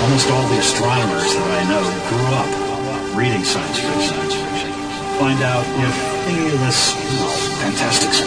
Almost all the astronomers that I know grew up reading science fiction. Find out if any of this fantastic